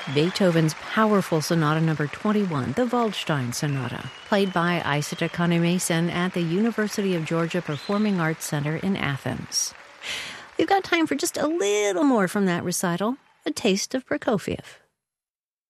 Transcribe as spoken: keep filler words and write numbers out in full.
Beethoven's powerful Sonata Number twenty-one, the Waldstein Sonata, played by Isata Kanemason at the University of Georgia Performing Arts Center in Athens. We've got time for just a little more from that recital, a taste of Prokofiev.